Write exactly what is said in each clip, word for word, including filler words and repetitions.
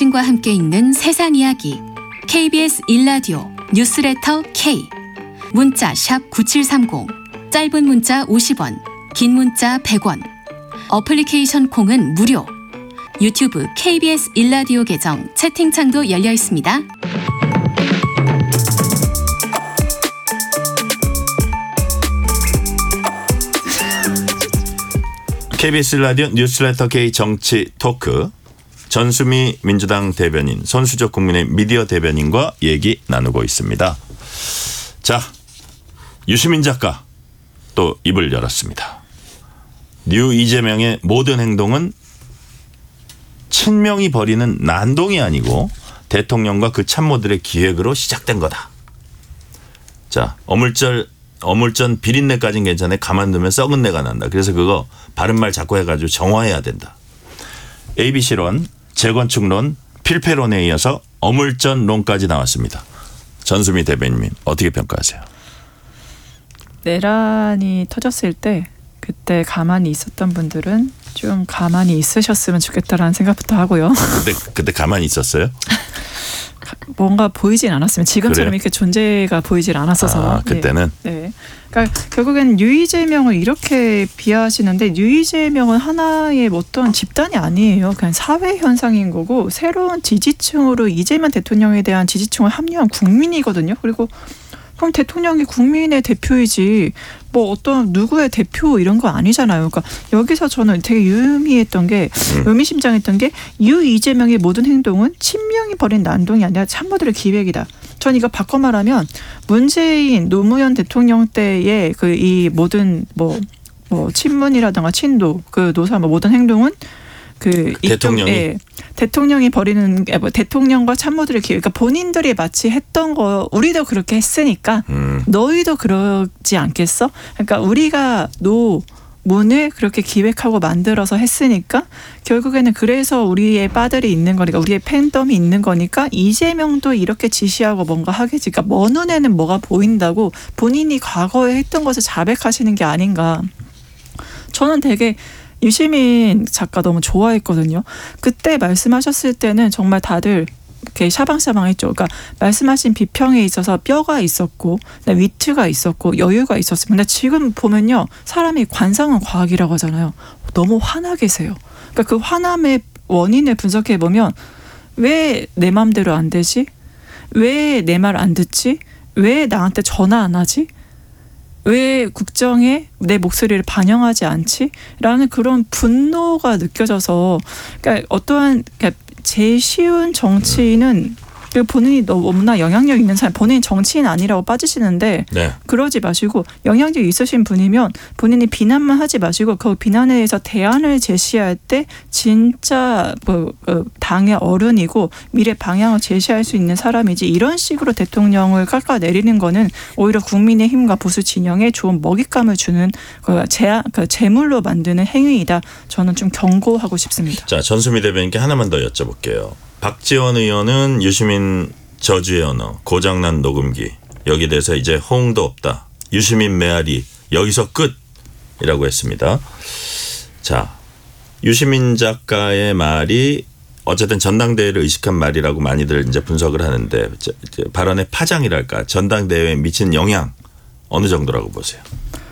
당신과 함께 읽는 세상 이야기 케이비에스 일라디오 뉴스레터 K 문자 샵 구칠삼공 짧은 문자 오십 원 긴 문자 백 원 어플리케이션 콩은 무료 유튜브 케이비에스 일라디오 계정 채팅창도 열려 있습니다. 케이비에스 라디오 뉴스레터 K 정치 토크 전수미 민주당 대변인 손수적 국민의 미디어 대변인과 얘기 나누고 있습니다. 자, 유시민 작가 또 입을 열었습니다. 뉴 이재명의 모든 행동은 친명이 벌이는 난동이 아니고 대통령과 그 참모들의 기획으로 시작된 거다. 자, 어물절 어물전 비린내까지는 괜찮아. 가만두면 썩은 내가 난다. 그래서 그거 바른말 자꾸 해가지고 정화해야 된다. 에이비씨론, 재건축론, 필패론에 이어서 어물전론까지 나왔습니다. 전수미 대변인 어떻게 평가하세요? 내란이 터졌을 때 그때 가만히 있었던 분들은 좀 가만히 있으셨으면 좋겠다라는 생각부터 하고요. 그때 그때 가만히 있었어요? 뭔가 보이진 않았으면 지금처럼 그래요? 이렇게 존재가 보이질 않았어서. 아, 그때는? 네. 네. 그러니까 결국엔 유이재명을 이렇게 비하하시는데 유이재명은 하나의 어떤 집단이 아니에요. 그냥 사회 현상인 거고 새로운 지지층으로 이재명 대통령에 대한 지지층을 합류한 국민이거든요. 그리고 그럼 대통령이 국민의 대표이지 뭐 어떤 누구의 대표 이런 거 아니잖아요. 그러니까 여기서 저는 되게 유의미했던 게 음. 의미심장했던 게 유 이재명의 모든 행동은 친명이 벌인 난동이 아니라 참모들의 기획이다. 전 이거 바꿔 말하면 문재인 노무현 대통령 때의 그 이 모든 뭐, 뭐 친문이라든가 친도 그 노사 뭐 모든 행동은 그 대통령이 이쪽에 대통령이 벌이는 뭐 대통령과 참모들의 기회, 그러니까 본인들이 마치 했던 거 우리도 그렇게 했으니까 음. 너희도 그러지 않겠어? 그러니까 우리가 노문을 그렇게 기획하고 만들어서 했으니까 결국에는 그래서 우리의 빠들이 있는 거니까 우리의 팬덤이 있는 거니까 이재명도 이렇게 지시하고 뭔가 하겠지. 그러니까 먼 눈에는 뭐가 보인다고 본인이 과거에 했던 것을 자백하시는 게 아닌가. 저는 되게 유시민 작가 너무 좋아했거든요. 그때 말씀하셨을 때는 정말 다들 이렇게 샤방샤방했죠. 그러니까 말씀하신 비평에 있어서 뼈가 있었고 위트가 있었고 여유가 있었습니다. 근데 지금 보면요. 사람이 관상은 과학이라고 하잖아요. 너무 화나 계세요. 그러니까 그 화남의 원인을 분석해 보면 왜 내 맘대로 안 되지? 왜 내 말 안 듣지? 왜 나한테 전화 안 하지? 왜 국정에 내 목소리를 반영하지 않지? 라는 그런 분노가 느껴져서 그러니까 어떠한 그러니까 제일 쉬운 정치인은 본인이 너무나 영향력 있는 사람, 본인이 정치인 아니라고 빠지시는데 네. 그러지 마시고 영향력 있으신 분이면 본인이 비난만 하지 마시고 그 비난에 대해서 대안을 제시할 때 진짜 뭐 당의 어른이고 미래 방향을 제시할 수 있는 사람이지 이런 식으로 대통령을 깎아내리는 거는 오히려 국민의힘과 보수 진영에 좋은 먹잇감을 주는 그 제, 그 제물로 만드는 행위이다. 저는 좀 경고하고 싶습니다. 자, 전수미 대변인께 하나만 더 여쭤볼게요. 박지원 의원은 유시민 저주의 언어, 고장난 녹음기 여기에 대해서 이제 호응도 없다. 유시민 메아리 여기서 끝이라고 했습니다. 자, 유시민 작가의 말이 어쨌든 전당대회를 의식한 말이라고 많이들 이제 분석을 하는데 발언의 파장이랄까 전당대회에 미친 영향 어느 정도라고 보세요?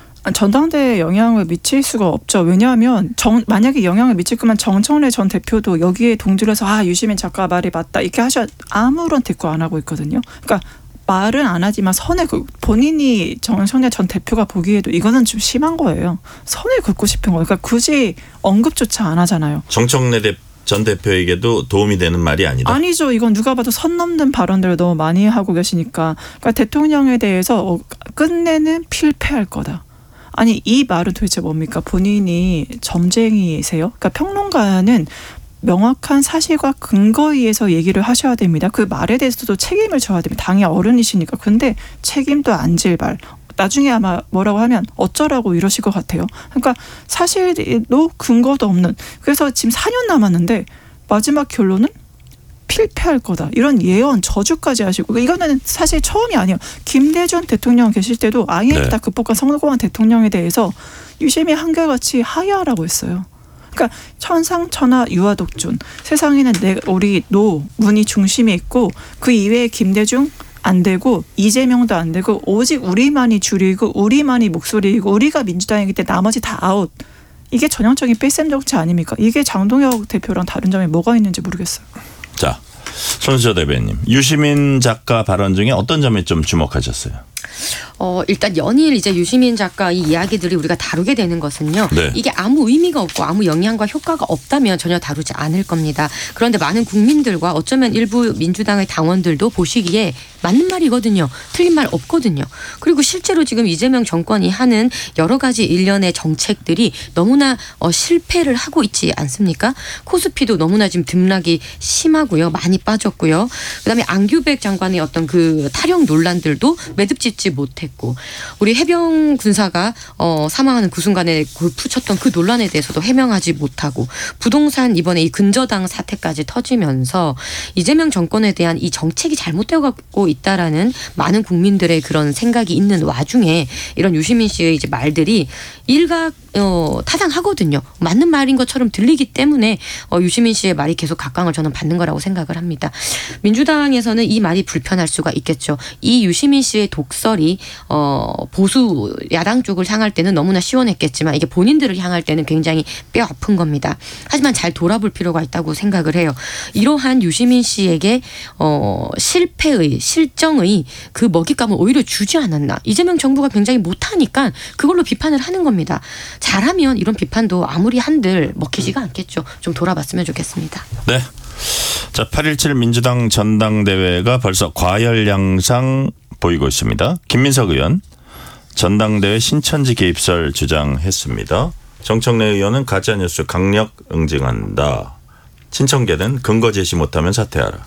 전당대회에 영향을 미칠 수가 없죠. 왜냐하면 정, 만약에 영향을 미칠 거면 정청래 전 대표도 여기에 동조해서 아 유시민 작가 말이 맞다 이렇게 하셔 아무런 대꾸 안 하고 있거든요. 그러니까 말은 안 하지만 선에 본인이 정청래 전 대표가 보기에도 이거는 좀 심한 거예요. 선을 긋고 싶은 거예요. 그러니까 굳이 언급조차 안 하잖아요. 정청래 대 전 대표에게도 도움이 되는 말이 아니다. 아니죠. 이건 누가 봐도 선 넘는 발언들을 너무 많이 하고 계시니까 그러니까 대통령에 대해서 끝내는 필패할 거다. 아니 이 말은 도대체 뭡니까? 본인이 점쟁이세요? 그러니까 평론가는 명확한 사실과 근거에 의해서 얘기를 하셔야 됩니다. 그 말에 대해서도 책임을 져야 됩니다. 당의 어른이시니까. 근데 책임도 안 질 말. 나중에 아마 뭐라고 하면 어쩌라고 이러실 것 같아요. 그러니까 사실도 근거도 없는. 그래서 지금 사 년 남았는데 마지막 결론은 필패할 거다. 이런 예언, 저주까지 하시고 이거는 사실 처음이 아니에요. 김대중 대통령 계실 때도 아이엠에프 다 네. 극복한 성공한 대통령에 대해서 유시민 한결같이 하야라고 했어요. 그러니까 천상천하 유아독존. 세상에는 내 우리 노 문이 중심에 있고 그 이외에 김대중 안 되고 이재명도 안 되고 오직 우리만이 줄이고 우리만이 목소리이고 우리가 민주당이기 때문에 나머지 다 아웃. 이게 전형적인 뺄셈 정치 아닙니까? 이게 장동혁 대표랑 다른 점이 뭐가 있는지 모르겠어요. 자, 손수저 대변인. 유시민 작가 발언 중에 어떤 점에 좀 주목하셨어요? 어, 일단 연일 이제 유시민 작가 이 이야기들이 우리가 다루게 되는 것은요. 네. 이게 아무 의미가 없고 아무 영향과 효과가 없다면 전혀 다루지 않을 겁니다. 그런데 많은 국민들과 어쩌면 일부 민주당의 당원들도 보시기에 맞는 말이거든요. 틀린 말 없거든요. 그리고 실제로 지금 이재명 정권이 하는 여러 가지 일련의 정책들이 너무나 어, 실패를 하고 있지 않습니까? 코스피도 너무나 지금 등락이 심하고요. 많이 빠졌고요. 그다음에 안규백 장관의 어떤 그 탈영 논란들도 매듭짓지 못했고 우리 해병 군사가 어, 사망하는 그 순간에 골프 쳤던 그 논란에 대해서도 해명하지 못하고 부동산 이번에 이 근저당 사태까지 터지면서 이재명 정권에 대한 이 정책이 잘못되어 갖고 있다라는 많은 국민들의 그런 생각이 있는 와중에 이런 유시민 씨의 이제 말들이 일각 어, 타당하거든요. 맞는 말인 것처럼 들리기 때문에 어, 유시민 씨의 말이 계속 각광을 저는 받는 거라고 생각을 합니다. 민주당에서는 이 말이 불편할 수가 있겠죠. 이 유시민 씨의 독설이 어, 보수 야당 쪽을 향할 때는 너무나 시원했겠지만 이게 본인들을 향할 때는 굉장히 뼈 아픈 겁니다. 하지만 잘 돌아볼 필요가 있다고 생각을 해요. 이러한 유시민 씨에게 어, 실패의 실정의 그 먹잇감을 오히려 주지 않았나. 이재명 정부가 굉장히 못하니까 그걸로 비판을 하는 겁니다. 잘하면 이런 비판도 아무리 한들 먹히지가 않겠죠. 좀 돌아봤으면 좋겠습니다. 네. 자, 팔 일칠 민주당 전당대회가 벌써 과열 양상 보이고 있습니다. 김민석 의원 전당대회 신천지 개입설 주장했습니다. 정청래 의원은 가짜뉴스 강력 응징한다. 친청계는 근거 제시 못하면 사퇴하라.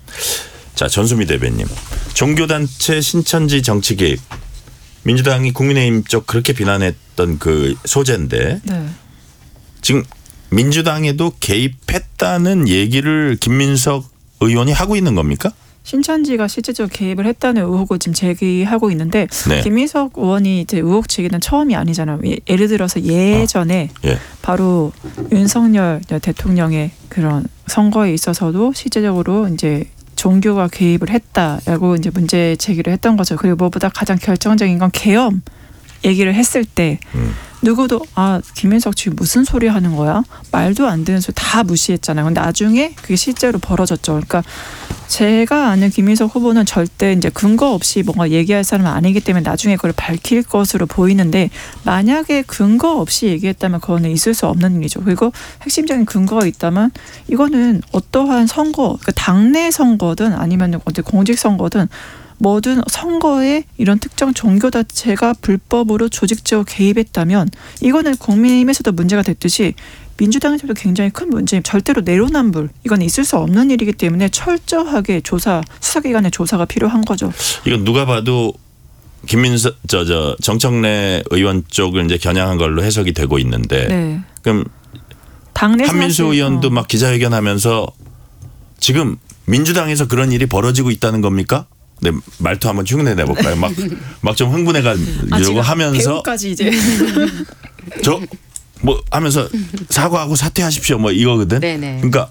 자, 전수미 대변인. 종교단체 신천지 정치 개입. 민주당이 국민의힘 쪽 그렇게 비난했던 그 소재인데 네. 지금 민주당에도 개입했다는 얘기를 김민석 의원이 하고 있는 겁니까? 신천지가 실제적으로 개입을 했다는 의혹을 지금 제기하고 있는데 네. 김민석 의원이 이제 의혹 제기는 처음이 아니잖아요. 예, 예를 들어서 예전에 어. 예. 바로 윤석열 대통령의 그런 선거에 있어서도 실제적으로 이제 종교가 개입을 했다라고 이제 문제 제기를 했던 거죠. 그리고 무엇보다 가장 결정적인 건 계엄 얘기를 했을 때 음. 누구도 아 김민석 지금 무슨 소리 하는 거야? 말도 안 되는 소리 다 무시했잖아요. 근데 나중에 그게 실제로 벌어졌죠. 그러니까 제가 아는 김민석 후보는 절대 이제 근거 없이 뭔가 얘기할 사람은 아니기 때문에 나중에 그걸 밝힐 것으로 보이는데 만약에 근거 없이 얘기했다면 그거는 있을 수 없는 일이죠. 그리고 핵심적인 근거가 있다면 이거는 어떠한 선거, 그러니까 당내 선거든 아니면 어디 공직 선거든 뭐든 선거에 이런 특정 종교단체가 불법으로 조직적으로 개입했다면 이거는 국민의힘에서도 문제가 됐듯이 민주당에서도 굉장히 큰 문제, 절대로 내로남불 이건 있을 수 없는 일이기 때문에 철저하게 조사, 수사기관의 조사가 필요한 거죠. 이건 누가 봐도 김민석 저 저 정청래 의원 쪽을 이제 겨냥한 걸로 해석이 되고 있는데 네. 그럼 당내 한민수 사실, 의원도 어. 막 기자회견하면서 지금 민주당에서 그런 일이 벌어지고 있다는 겁니까? 네, 말투 한번 흉내 내볼까요? 막 막 좀 흥분해가지고 아, 하면서 배우까지 이제 저 뭐 하면서 사과하고 사퇴하십시오 뭐 이거거든. 네네. 그러니까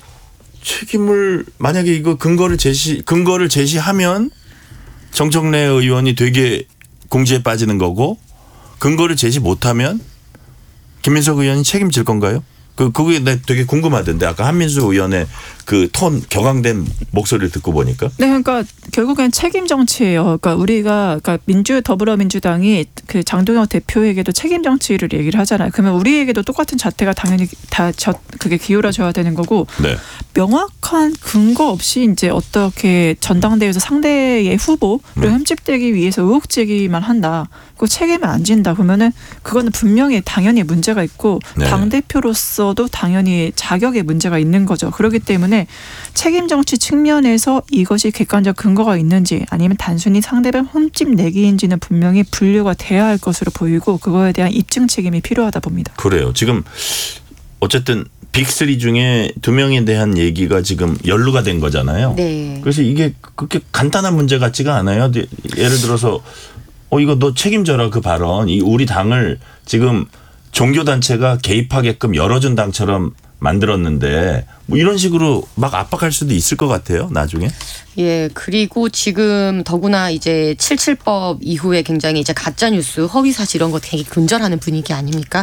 책임을 만약에 이거 근거를 제시 근거를 제시하면 정청래 의원이 되게 공지에 빠지는 거고 근거를 제시 못하면 김민석 의원이 책임질 건가요? 그 그게 내 되게 궁금하던데 아까 한민수 의원의 그 톤 격앙된 목소리를 듣고 보니까. 네, 그러니까 결국엔 책임 정치예요. 그러니까 우리가 그러니까 민주 더불어민주당이 그 장동혁 대표에게도 책임 정치를 얘기를 하잖아요. 그러면 우리에게도 똑같은 자태가 당연히 다 저, 그게 기울어져야 되는 거고. 네. 명확한 근거 없이 이제 어떻게 전당대회에서 상대의 후보를 음. 흠집대기 위해서 의혹 제기만 한다. 그 책임을 안 진다. 그러면은 그거는 분명히 당연히 문제가 있고 네. 당 대표로서도 당연히 자격에 문제가 있는 거죠. 그렇기 때문에 책임 정치 측면에서 이것이 객관적 근거가 있는지 아니면 단순히 상대방 흠집내기인지는 분명히 분류가 돼야 할 것으로 보이고 그거에 대한 입증 책임이 필요하다 봅니다. 그래요. 지금 어쨌든 빅쓰리 중에 두 명에 대한 얘기가 지금 연루가 된 거잖아요. 네. 그래서 이게 그렇게 간단한 문제 같지가 않아요. 예를 들어서 어 이거 너 책임져라 그 발언. 이 우리 당을 지금 종교단체가 개입하게끔 열어준 당처럼 만들었는데 뭐 이런 식으로 막 압박할 수도 있을 것 같아요. 나중에. 예, 그리고 지금 더구나 이제 칠칠법 이후에 굉장히 이제 가짜 뉴스, 허위 사실 이런 거 되게 근절하는 분위기 아닙니까?